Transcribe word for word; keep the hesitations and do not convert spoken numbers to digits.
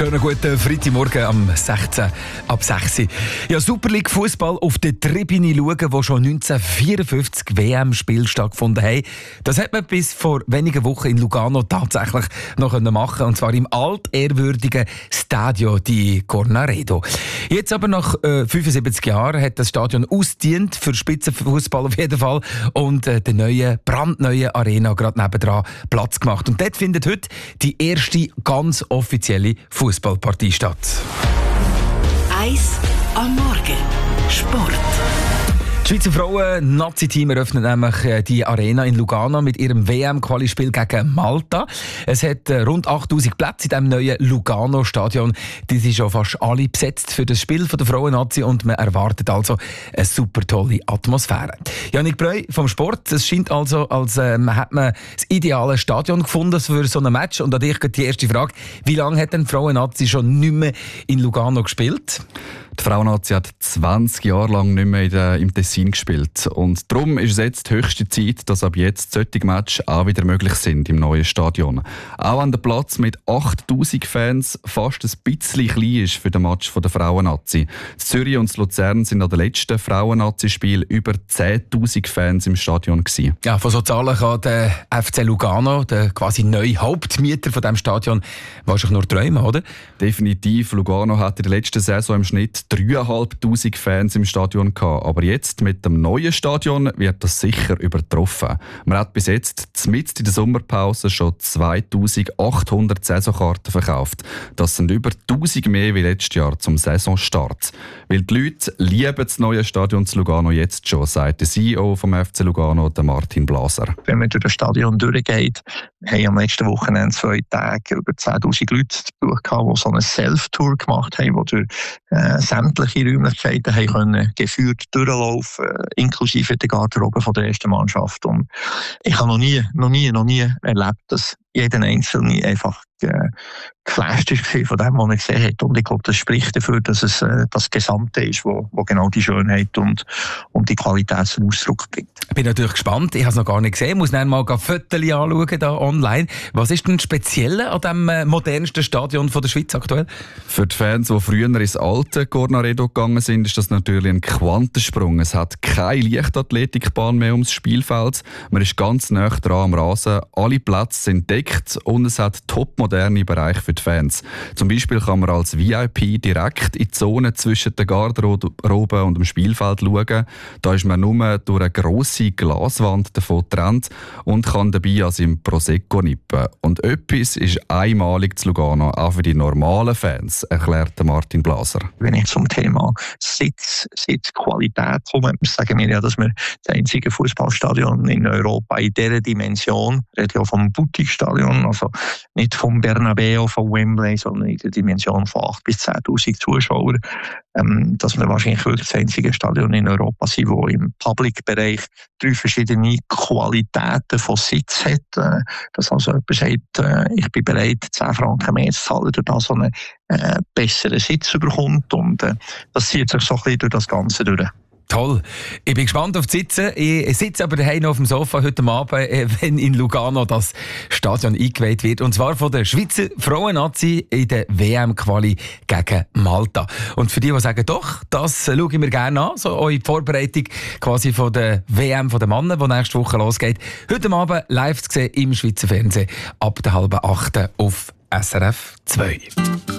Schönen guten Freitagmorgen am sechzehnten ab sechs Uhr. Ja, Super League Fußball auf der Tribüne schauen, wo schon neunzehnhundertvierundfünfzig W M-Spiele stattgefunden haben. Das hat man bis vor wenigen Wochen in Lugano tatsächlich noch machen können. Und zwar im altehrwürdigen Stadio di Cornaredo. Jetzt aber nach äh, fünfundsiebzig Jahren hat das Stadion ausgedient für Spitzenfußball auf jeden Fall und äh, der neue, brandneue Arena gerade nebendran Platz gemacht. Und dort findet heute die erste ganz offizielle Fußballpartie statt. Eis am Morgen. Sport. Das Schweizer Frauen-Nazi-Team eröffnet nämlich die Arena in Lugano mit ihrem W M-Quali-Spiel gegen Malta. Es hat rund achttausend Plätze in diesem neuen Lugano-Stadion. Die sind schon fast alle besetzt für das Spiel der Frauen-Nazi und man erwartet also eine super tolle Atmosphäre. Janik Breu vom Sport. Es scheint also, als ähm, hat man das ideale Stadion gefunden für so ein Match. Und an dich geht die erste Frage. Wie lange hat denn die Frauen-Nazi schon nicht mehr in Lugano gespielt? Die Frauen-Nazi hat zwanzig Jahre lang nicht mehr in der, im Tessin gespielt. Und darum ist es jetzt höchste Zeit, dass ab jetzt solche Matches auch wieder möglich sind im neuen Stadion. Auch wenn der Platz mit achttausend Fans fast ein bisschen klein ist für den Match der Frauen-Nazi. Zürich und Luzern sind an den letzten Frauen-Nazi-Spiel über zehntausend Fans im Stadion gewesen. Ja, von so Zahlen kann der F C Lugano, der quasi neue Hauptmieter von diesem Stadion, wahrscheinlich nur träumen, oder? Definitiv. Lugano hat in der letzten Saison im Schnitt dreieinhalbtausend Fans im Stadion gehabt. Aber jetzt mit dem neuen Stadion wird das sicher übertroffen. Man hat bis jetzt mitten in der Sommerpause schon zweitausendachthundert Saisonkarten verkauft. Das sind über tausend mehr wie letztes Jahr zum Saisonstart. Weil die Leute lieben das neue Stadion zu Lugano jetzt schon, sagt der C E O vom F C Lugano, der Martin Blaser. Wenn man durch das Stadion durchgeht, haben am letzten Wochenende zwei Tage über zehntausend Leute zu Besuch gehabt, die so eine Self-Tour gemacht haben, die durch äh, sämtliche Räumlichkeiten haben können, geführt durchlaufen, äh, inklusive der Garderobe von der ersten Mannschaft. Und ich habe noch nie, noch nie, noch nie erlebt, dass jeder Einzelne einfach äh, geflasht war von dem, was er gesehen hat. Und ich glaube, das spricht dafür, dass es äh, das Gesamte ist, wo, wo genau die Schönheit und, und die Qualität zum Ausdruck bringt. Ich bin natürlich gespannt. Ich habe es noch gar nicht gesehen. Ich muss dann mal Fotos anschauen da online. Was ist denn speziell an dem äh, modernsten Stadion von der Schweiz aktuell? Für die Fans, die früher ins alte Cornaredo gegangen sind, ist das natürlich ein Quantensprung. Es hat keine Leichtathletikbahn mehr ums Spielfeld. Man ist ganz nah dran am Rasen. Alle Plätze sind deckt und es hat topmoderne Bereiche für die Fans. Zum Beispiel kann man als V I P direkt in die Zone zwischen der Garderobe und dem Spielfeld schauen. Da ist man nur durch eine grosse Glaswand davon getrennt und kann dabei an seinem Prosecco nippen. Und etwas ist einmalig zu Lugano, auch für die normalen Fans, erklärt Martin Blaser. Wenn ich zum Thema Sitz, Sitzqualität komme, sagen wir ja, dass wir das einzige Fußballstadion in Europa in dieser Dimension, ich rede ja vom Boutique-Stadion, also nicht vom Bernabeu, von Wembley, sondern in der Dimension von achttausend bis zehntausend Zuschauern, ähm, dass wir wahrscheinlich wirklich das einzige Stadion in Europa sind, das im Public-Bereich drei verschiedene Qualitäten von Sitz hat. Äh, dass also jemand sagt, äh, ich bin bereit, zehn Franken mehr zu zahlen, durch das so einen äh, besseren Sitz bekommt. Und äh, das zieht sich so ein bisschen durch das Ganze durch. Toll. Ich bin gespannt auf die Sitzen. Ich sitze aber daheim auf dem Sofa heute Abend, wenn in Lugano das Stadion eingeweiht wird. Und zwar von der Schweizer Frauen-Nazi in der W M-Quali gegen Malta. Und für die, die sagen, doch, das schaue ich mir gerne an, so eure Vorbereitung quasi von der W M von den Männern, die nächste Woche losgeht. Heute Abend live zu sehen im Schweizer Fernsehen ab der halben achten auf S R F zwei.